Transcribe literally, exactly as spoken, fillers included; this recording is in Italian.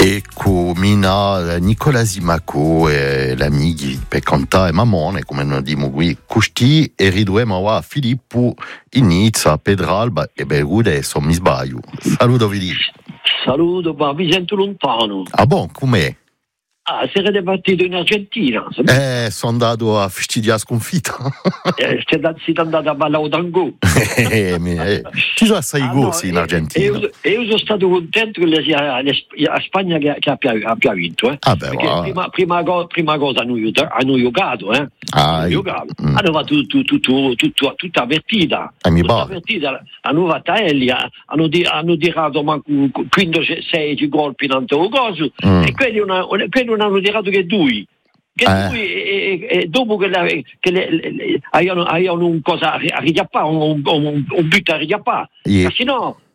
E Mina Nicola Zimaco e l'amici per cantare Mamone, come noi diciamo qui, Custi e riduemo a Filippo Inizia, Pedralba e Berude e son mi sbaglio. Saluto Vidi. Saluto, ma mi sento lontano. Ah bon, com'è? Ah, siete partito in Argentina? Eh, sono andato a festeggiare sconfitta. eh, siete andati a ballare o tango? eh, eh, ci sono assai ah, gossi no, in Argentina. Io, io sono stato contento che sia la Spagna che, che abbia, abbia vinto. Eh. Ah, beh, Perché wow. prima, prima, co- prima cosa hanno, hanno giocato, eh. Ah, hanno, giocato. Mm. hanno fatto tutto, tutto, tutto, tutta la partita. Ah, mi tutta la pare. partita hanno fatto a Elli, hanno, hanno tirato quindici sei colpi in tanto coso Mm. e quelli non, quelli non hanno tirato che due. Che Eh. lui, e, e dopo che, la, che le, le, le, avevano, avevano un cosa a richiappare, un, un, un, un bit a richiappare, Yeah. perché no